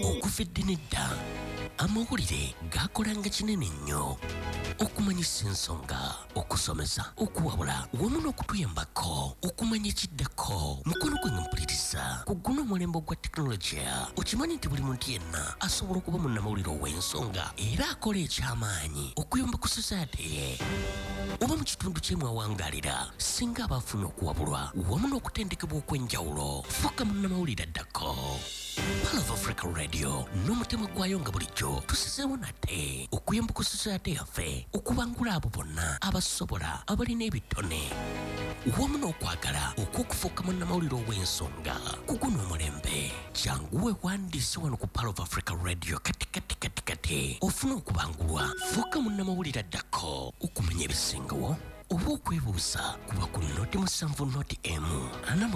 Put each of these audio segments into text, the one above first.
okufedde nedda amawulire gakolanga kinene nnyo okumanyisa ensonga okusomesa okuwabula wamu n'okutuyambako okumanya ekiddako mukono gwe nga mpuliriza ku guno omulembe gwa tekinologiya okimanyi nti buli muntu yenna asobola okuba munnamawulire ow'ensonga era akola eky'amaanyi okuyamba ku society ye oba mu kitundu kyemwawangalira singa abaafuna okuwabulwa wamu n'okutendekebwa okw'enjawulo fuuka munnamawulire addako Pearl of Africa Radio n'omutima gwayo nga bulijjo tusizeewo nate okuyamba ku society yaffe okubangula abo bonna abasobola abalina ebitone wamu n'okwagala okw'okufuuka munnamawulire ow'ensonga ku guno omulembe jangu weewandiise wano ku Pearl of Africa Radio kati ofuna okubangulwa fuuka munnamawulire addako okumanya ebisingawo oba okwebuuza kuba ku noti 7 noti emu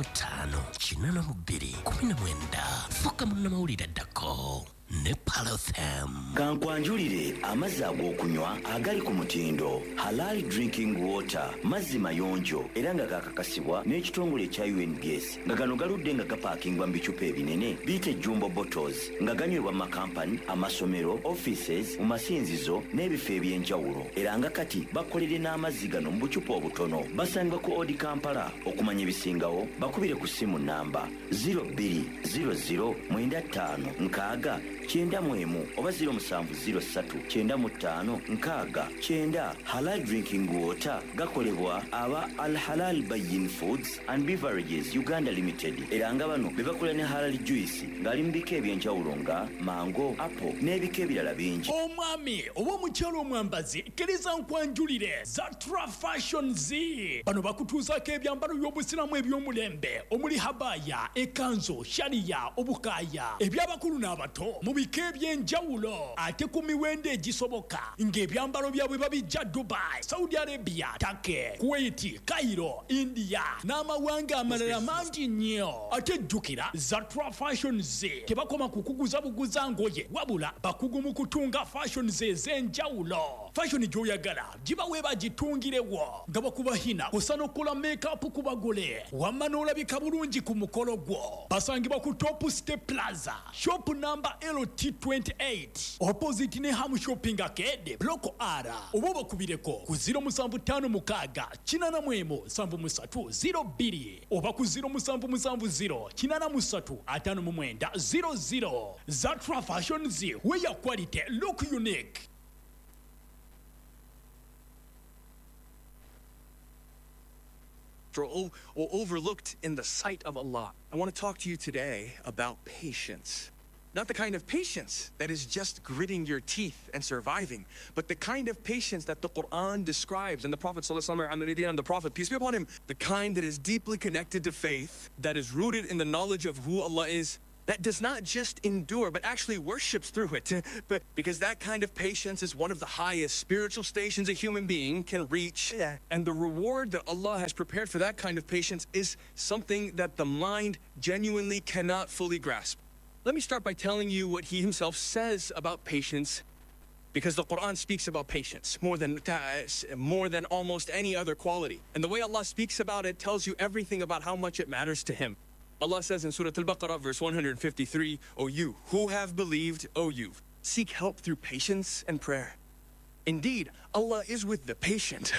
45 fuuka munnamawulire addako ne Pearl FM. Kankwanjulire amazzi ag'okunywa agali ku mutindo Halal Drinking Water mazzi mayonjo era nga gakakasibwa n'ekitongole ekya UNBS nga gano galudde nga gapaakingwa mu bicupa ebinene biyite jumbo bottles nga ganywebwa mu makampani amasomero offices mu masinzizo n'ebifo eby'enjawulo era nga kati bakolere n'amazzi gano mu bucupa obutono basanga ku Odi Kampala okumanya ebisingawo bakubire ku simu namba 020095 Chenda mwemu oba 070395 Halal Drinking Water gakolebwa aba Al Halal Bayin Foods and Beverages Uganda Limited era nga bano bebakola ne halal juice ngali mbike ebyenjawulo nga mango apple n'ebika ebirala bingi omwami oba omukyalo omwambazi kkiriza nkwanjulire Zatra Fashion Z bano bakutuuzako ebyambalo by'obusiramu eby'omulembe omuli habaya ekanzo shariya obukaya ebyabakulu n'abato mu bika ebyenjawulo ate ku miwendo egisoboka ng'ebyambalo byabwe babijja Dubai, Saudi Arabia, Turkey, Kuwait, Cairo, India n'amawanga amalala mangi nnyo ate jjukira Zatra Fashion Z tebakoma kukuguza buguza ngoye wabula bakugu mu kutunga fashion Z ez'enjawulo fashion gy'oyagala giba weeba gitungirewo nga bakubahina osana okukola make-up ku bagole wamma n'olabika bulungi ku mukolo gwo basangibwa ku Top Step Plaza shop number LT28 opposite ne Ham Shopping Arcade Block R oba bakubireko ku 0754877302 oba ku 0770883900 Zatra Fashion Z where your quality look unique. Or overlooked in the sight of Allah. I want to talk to you today about patience. Not the kind of patience that is just gritting your teeth and surviving, but the kind of patience that the Quran describes and the Prophet ﷺ and the Prophet, peace be upon him, the kind that is deeply connected to faith, that is rooted in the knowledge of who Allah is, that does not just endure, but actually worships through it. But because that kind of patience is one of the highest spiritual stations a human being can reach. And the reward that Allah has prepared for that kind of patience is something that the mind genuinely cannot fully grasp. Let me start by telling you what He Himself says about patience, because the Quran speaks about patience more than almost any other quality. And the way Allah speaks about it tells you everything about how much it matters to Him. Allah says in Surah Al-Baqarah, verse 153, O you who have believed, O you, seek help through patience and prayer. Indeed, Allah is with the patient,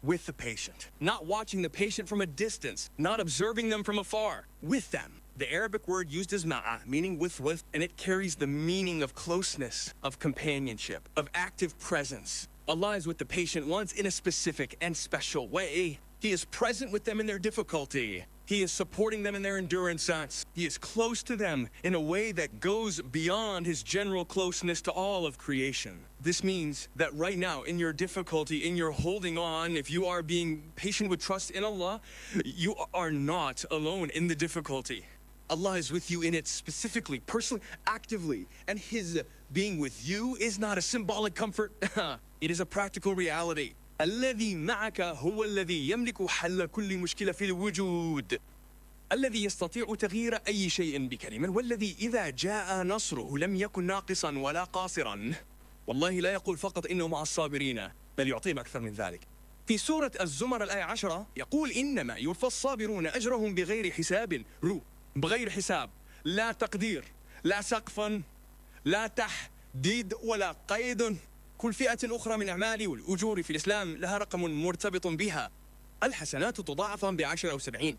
not watching the patient from a distance, not observing them from afar, with them. The Arabic word used is ma'a, meaning with, and it carries the meaning of closeness, of companionship, of active presence. Allah is with the patient ones in a specific and special way. He is present with them in their difficulty. He is supporting them in their endurance. He is close to them in a way that goes beyond His general closeness to all of creation. This means that right now, in your difficulty, in your holding on, if you are being patient with trust in Allah, you are not alone in the difficulty. Allah is with you in it specifically, personally, actively. And His being with you is not a symbolic comfort. It is a practical reality. الذي معك هو الذي يملك حل كل مشكلة في الوجود الذي يستطيع تغيير أي شيء بكلمة والذي إذا جاء نصره لم يكن ناقصا ولا قاصرا والله لا يقول فقط إنه مع الصابرين بل يعطيهم أكثر من ذلك. في سورة الزمر الآية 10 يقول إنما يوفى الصابرون أجرهم بغير حساب بغير حساب لا تقدير لا سقفا لا تحديد ولا قيد. كل فئة أخرى من أعمال والأجور في الإسلام لها رقم مرتبط بها. الحسنات تضاعف ب10 أو 70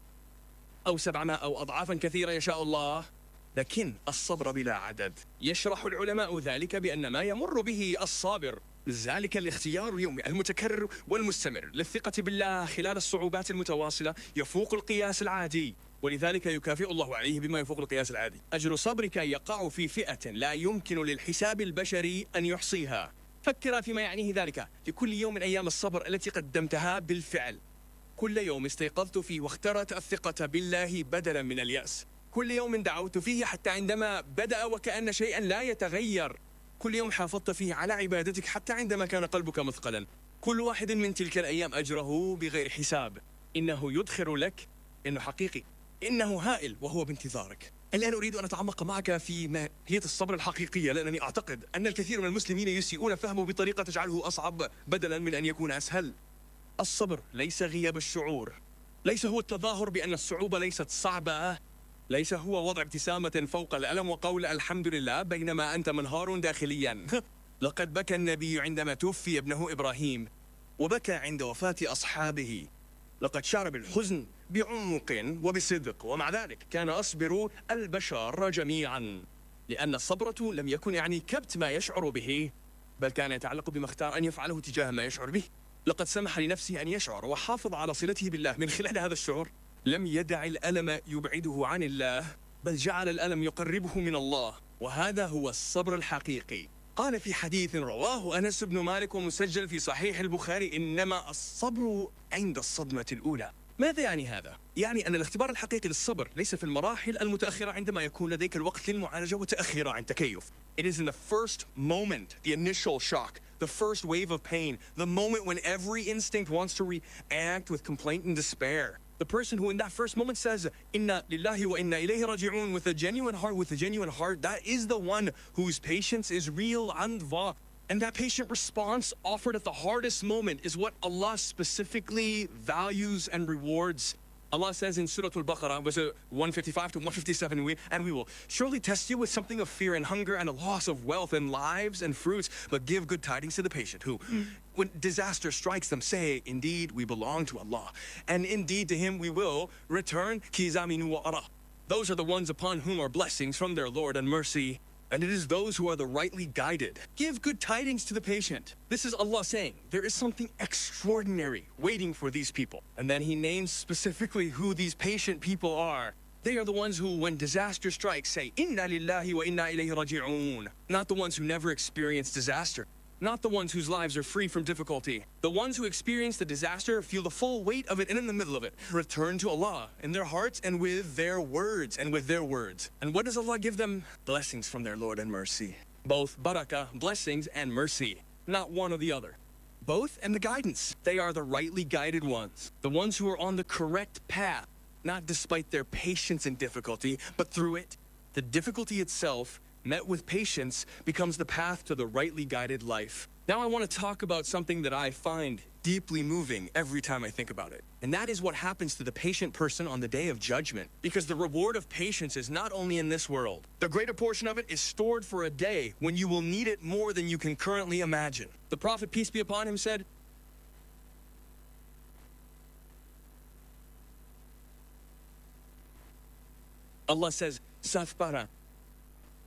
أو 700 أو أضعافا كثيرة يشاء الله. لكن الصبر بلا عدد. يشرح العلماء ذلك بأن ما يمر به الصابر ذلك الاختيار اليومي المتكرر والمستمر للثقة بالله خلال الصعوبات المتواصلة يفوق القياس العادي، ولذلك يكافئ الله عليه بما يفوق القياس العادي. أجر صبرك يقع في فئة لا يمكن للحساب البشري أن يحصيها. فكر فيما يعنيه ذلك في كل يوم من أيام الصبر التي قدمتها بالفعل. كل يوم استيقظت فيه واخترت الثقة بالله بدلا من اليأس. كل يوم دعوت فيه حتى عندما بدأ وكأن شيئا لا يتغير. كل يوم حافظت فيه على عبادتك حتى عندما كان قلبك مثقلا. كل واحد من تلك الأيام أجره بغير حساب. إنه يدخر لك، إنه حقيقي، إنه هائل وهو بانتظارك. الآن أريد أن أتعمق معك في ماهية الصبر الحقيقية، لأنني أعتقد أن الكثير من المسلمين يسيئون فهمه بطريقة تجعله أصعب بدلا من أن يكون أسهل. الصبر ليس غياب الشعور، ليس هو التظاهر بأن الصعوبة ليست صعبة، ليس هو وضع ابتسامة فوق الألم وقول الحمد لله بينما أنت منهار داخليا. لقد بكى النبي عندما توفي ابنه إبراهيم، وبكى عند وفاة أصحابه. لقد شعر بالحزن بعمق وبصدق، ومع ذلك كان أصبر البشر جميعا، لأن الصبرة لم يكن يعني كبت ما يشعر به، بل كان يتعلق بما اختار أن يفعله تجاه ما يشعر به. لقد سمح لنفسه أن يشعر وحافظ على صلته بالله من خلال هذا الشعور. لم يدع الألم يبعده عن الله، بل جعل الألم يقربه من الله، وهذا هو الصبر الحقيقي. قال في حديث رواه أنس بن مالك ومسجل في صحيح البخاري: إنما الصبر عند الصدمة الأولى. ماذا يعني هذا؟ يعني أن الاختبار الحقيقي للصبر ليس في المراحل المتأخرة عندما يكون لديك الوقت للمعالجة وتأخير عن تكيف. It is in the first moment, the initial shock, the first wave of pain, the moment when every instinct wants to react with complaint and despair. The person who in that first moment says, Inna lillahi wa inna ilayhi raji'un, with a genuine heart, that is the one whose patience is real and raw. And that patient response offered at the hardest moment is what Allah specifically values and rewards. Allah says in Surah Al-Baqarah, verse 155 to 157, and we will surely test you with something of fear and hunger and a loss of wealth and lives and fruits, but give good tidings to the patient who, when disaster strikes them, say, indeed, we belong to Allah, and indeed to Him we will return. Kizaminu wa ara. Those are the ones upon whom are blessings from their Lord and mercy, and it is those who are the rightly guided. Give good tidings to the patient. This is Allah saying, there is something extraordinary waiting for these people. And then He names specifically who these patient people are. They are the ones who, when disaster strikes, say, Inna lillahi wa inna ilayhi raji'un. Not the ones who never experience disaster. Not the ones whose lives are free from difficulty. The ones who experience the disaster feel the full weight of it, and in the middle of it, return to Allah in their hearts and with their words. And what does Allah give them? Blessings from their Lord and mercy. Both barakah, blessings, and mercy. Not one or the other. Both and the guidance. They are the rightly guided ones. The ones who are on the correct path, not despite their patience and difficulty, but through it. The difficulty itself, met with patience, becomes the path to the rightly guided life. Now I want to talk about something that I find deeply moving every time I think about it. And that is what happens to the patient person on the day of judgment. Because the reward of patience is not only in this world. The greater portion of it is stored for a day when you will need it more than you can currently imagine. The Prophet, peace be upon him, said, Allah says, Sathbara,